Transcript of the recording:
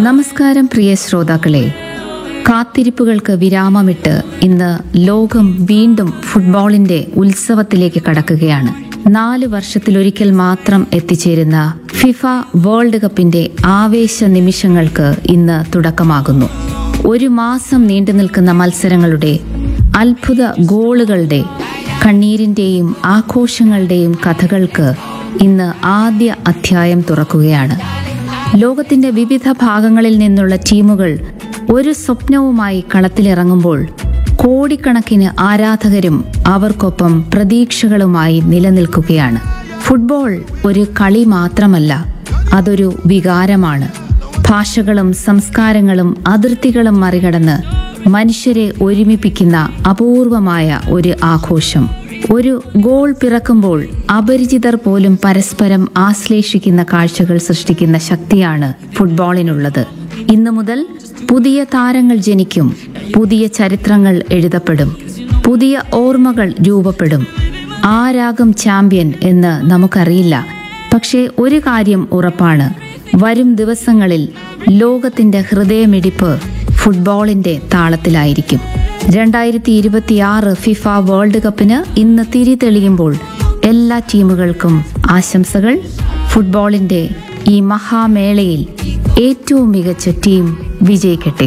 നമസ്കാരം പ്രിയ ശ്രോതാക്കളെ, കാത്തിരിപ്പുകൾക്ക് വിരാമമിട്ട് ഇന്ന് ലോകം വീണ്ടും ഫുട്ബോളിന്റെ ഉത്സവത്തിലേക്ക് കടക്കുകയാണ്. 4 വർഷത്തിലൊരിക്കൽ മാത്രം എത്തിച്ചേരുന്ന ഫിഫ വേൾഡ് കപ്പിന്റെ ആവേശ നിമിഷങ്ങൾക്ക് ഇന്ന് തുടക്കമാകുന്നു. 1 മാസം നീണ്ടു നിൽക്കുന്ന മത്സരങ്ങളുടെ, അത്ഭുത ഗോളുകളുടെ, കണ്ണീരിന്റെയും ആഘോഷങ്ങളുടെയും കഥകൾക്ക് ഇന്ന് ആദ്യ അധ്യായം തുറക്കുകയാണ്. ലോകത്തിന്റെ വിവിധ ഭാഗങ്ങളിൽ നിന്നുള്ള ടീമുകൾ ഒരു സ്വപ്നവുമായി കളത്തിലിറങ്ങുമ്പോൾ കോടിക്കണക്കിന് ആരാധകരും അവർക്കൊപ്പം പ്രതീക്ഷകളുമായി നിലനിൽക്കുകയാണ്. ഫുട്ബോൾ ഒരു കളി മാത്രമല്ല, അതൊരു വികാരമാണ്. ഭാഷകളും സംസ്കാരങ്ങളും അതിർത്തികളും മറികടന്ന് മനുഷ്യരെ ഒരുമിപ്പിക്കുന്ന അപൂർവമായ ഒരു ആഘോഷം. ഒരു ഗോൾ പിറക്കുമ്പോൾ അപരിചിതർ പോലും പരസ്പരം ആശ്ലേഷിക്കുന്ന കാഴ്ചകൾ സൃഷ്ടിക്കുന്ന ശക്തിയാണ് ഫുട്ബോളിനുള്ളത്. ഇന്നു മുതൽ പുതിയ താരങ്ങൾ ജനിക്കും, പുതിയ ചരിത്രങ്ങൾ എഴുതപ്പെടും, പുതിയ ഓർമ്മകൾ രൂപപ്പെടും. ആരാകും ചാമ്പ്യൻ എന്ന് നമുക്കറിയില്ല. പക്ഷേ ഒരു കാര്യം ഉറപ്പാണ്, വരും ദിവസങ്ങളിൽ ലോകത്തിന്റെ ഹൃദയമിടിപ്പ് ഫുട്ബോളിന്റെ താളത്തിലായിരിക്കും. 2026 ഫിഫ വേൾഡ് കപ്പിന് ഇന്ന് തിരി തെളിയുമ്പോൾ എല്ലാ ടീമുകൾക്കും ആശംസകൾ. ഫുട്ബോളിന്റെ ഈ മഹാമേളയിൽ ഏറ്റവും മികച്ച ടീം വിജയിക്കട്ടെ.